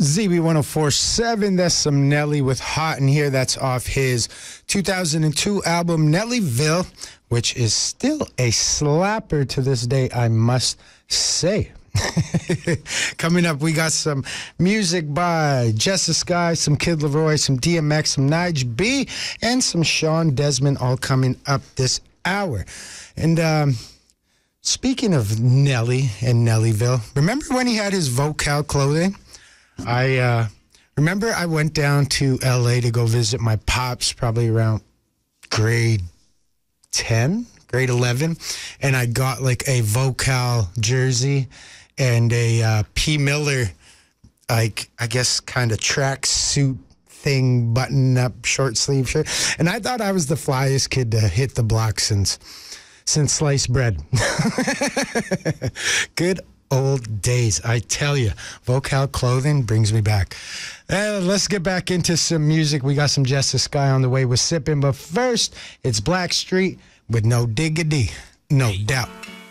ZB1047, that's some Nelly with Hot in Here. That's off his 2002 album, Nellyville, which is still a slapper to this day, I must say. Coming up, we got some music by Jessa Sky, some Kid Laroi, some DMX, some Nige B, and some Sean Desmond, all coming up this hour. And speaking of Nelly and Nellyville, remember when he had his Vocal clothing? I remember I went down to L.A. to go visit my pops, probably around grade 10, grade 11, and I got like a Vocal jersey and a P. Miller, like, I guess, kind of track suit thing, button-up, short-sleeve shirt. And I thought I was the flyest kid to hit the block since sliced bread. Good old days, I tell you. Vocal clothing brings me back. Let's get back into some music. We got some Jessa Sky on the way with Sippin', but first, it's Blackstreet with No Diggity, No Doubt.